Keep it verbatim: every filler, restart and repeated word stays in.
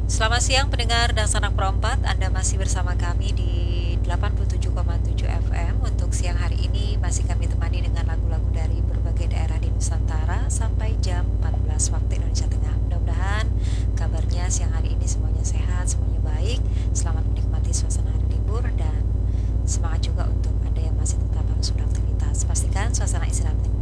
Selamat siang pendengar dan sanak perempat, Anda masih bersama kami di delapan puluh tujuh koma tujuh F M. Untuk siang hari ini masih kami temani dengan lagu-lagu dari berbagai daerah di Nusantara sampai jam empat belas waktu Indonesia Tengah. Mudah-mudahan kabarnya siang hari ini semuanya sehat, semuanya baik. Selamat menikmati suasana hari libur dan semangat juga untuk Anda yang masih tetap harus beraktivitas. Pastikan suasana istirahat